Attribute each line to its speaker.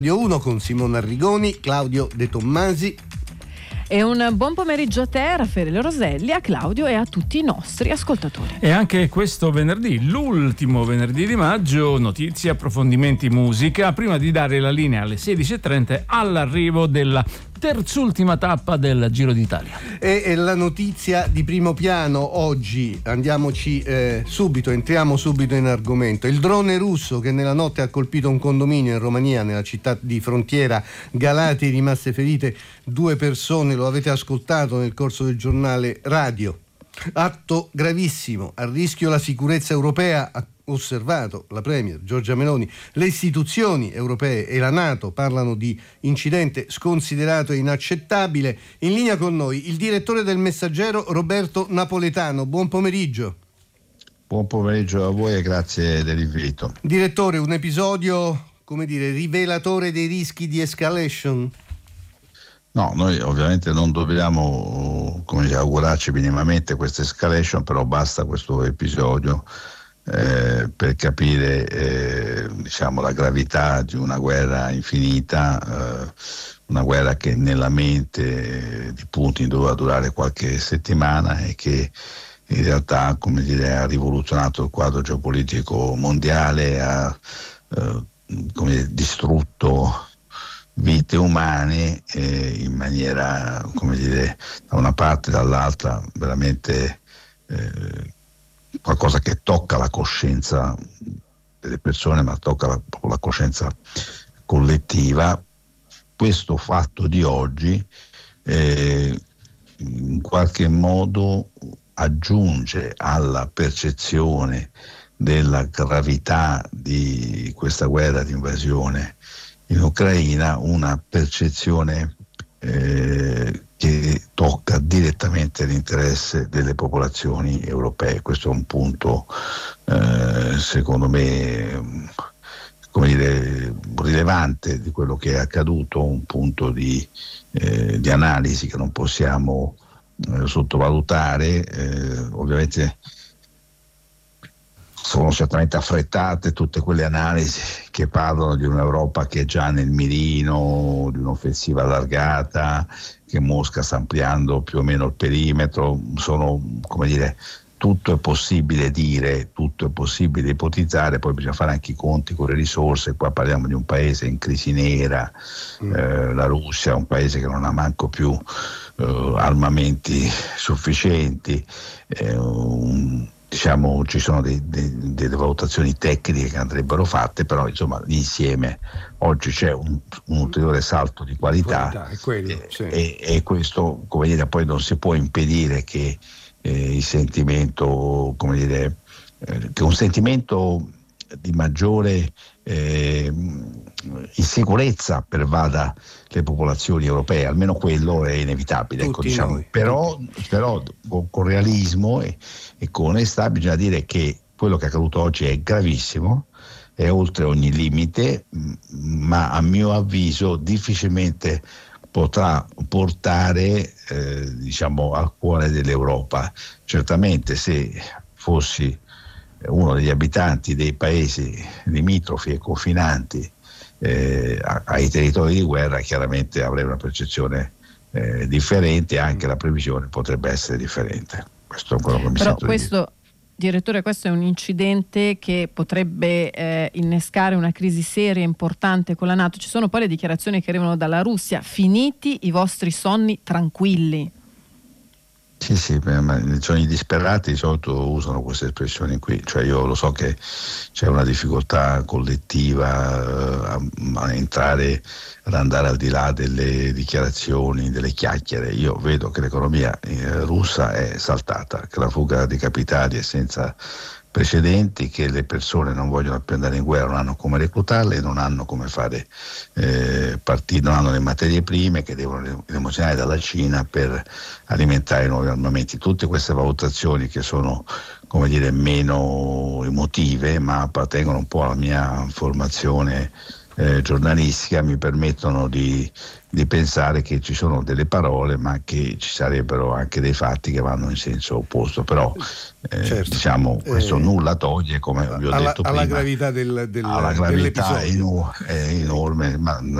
Speaker 1: Radio 1 con Simona Arrigoni, Claudio De Tommasi.
Speaker 2: E un buon pomeriggio a te, Raffaele Roselli, a Claudio e a tutti i nostri ascoltatori.
Speaker 3: E anche questo venerdì, l'ultimo venerdì di maggio, notizie, approfondimenti, musica, prima di dare la linea alle 16.30 all'arrivo della terzultima tappa del Giro d'Italia.
Speaker 1: E la notizia di primo piano oggi, entriamo subito in argomento. Il drone russo che nella notte ha colpito un condominio in Romania, nella città di frontiera Galati, rimaste ferite 2 persone, lo avete ascoltato nel corso del giornale radio. Atto gravissimo, a rischio la sicurezza europea, ha osservato la Premier Giorgia Meloni. Le istituzioni europee e la NATO parlano di incidente sconsiderato e inaccettabile. In linea con noi il direttore del Messaggero Roberto Napoletano. Buon pomeriggio.
Speaker 4: Buon pomeriggio a voi e grazie dell'invito.
Speaker 1: Direttore, un episodio, rivelatore dei rischi di escalation?
Speaker 4: No, noi ovviamente non dobbiamo augurarci minimamente questa escalation, però basta questo episodio per capire la gravità di una guerra infinita, una guerra che nella mente di Putin doveva durare qualche settimana e che in realtà ha rivoluzionato il quadro geopolitico mondiale, ha distrutto vite umane in maniera, da una parte e dall'altra veramente qualcosa che tocca la coscienza delle persone, ma tocca proprio la coscienza collettiva. Questo fatto di oggi in qualche modo aggiunge alla percezione della gravità di questa guerra di invasione in Ucraina una percezione che tocca direttamente l'interesse delle popolazioni europee. Questo è un punto secondo me rilevante di quello che è accaduto, un punto di analisi che non possiamo sottovalutare. Ovviamente sono certamente affrettate tutte quelle analisi che parlano di un'Europa che è già nel mirino, di un'offensiva allargata, che Mosca sta ampliando più o meno il perimetro. Tutto è possibile dire, tutto è possibile ipotizzare, poi bisogna fare anche i conti con le risorse. Qua parliamo di un paese in crisi nera, la Russia, un paese che non ha manco più armamenti sufficienti, ci sono delle valutazioni tecniche che andrebbero fatte, però l'insieme oggi c'è un ulteriore salto di qualità,
Speaker 1: è quello, sì.
Speaker 4: e questo poi non si può impedire che il sentimento che un sentimento di maggiore insicurezza pervada le popolazioni europee, almeno quello è inevitabile. Però con realismo e con onestà bisogna dire che quello che è accaduto oggi è gravissimo, è oltre ogni limite, ma a mio avviso difficilmente potrà portare al cuore dell'Europa. Certamente se fossi uno degli abitanti dei paesi limitrofi e confinanti ai territori di guerra, chiaramente avrei una percezione differente, anche la previsione potrebbe essere differente. Questo è quello che mi sento di dire.
Speaker 2: Direttore, questo è un incidente che potrebbe innescare una crisi seria e importante con la NATO. Ci sono poi le dichiarazioni che arrivano dalla Russia: finiti i vostri sonni tranquilli.
Speaker 4: Sì, ma i sogni disperati di solito usano queste espressioni qui, io lo so che c'è una difficoltà collettiva a entrare, ad andare al di là delle dichiarazioni, delle chiacchiere. Io vedo che l'economia russa è saltata, che la fuga di capitali è senza precedenti, che le persone non vogliono più andare in guerra, non hanno come reclutarle, non hanno come fare partire, non hanno le materie prime che devono emozionare dalla Cina per alimentare nuovi armamenti. Tutte queste valutazioni che sono meno emotive, ma appartengono un po' alla mia formazione giornalistica mi permettono di pensare che ci sono delle parole, ma che ci sarebbero anche dei fatti che vanno in senso opposto. Però
Speaker 1: certo.
Speaker 4: diciamo, questo nulla toglie, come vi ho detto prima,
Speaker 1: alla gravità
Speaker 4: alla gravità è enorme, ma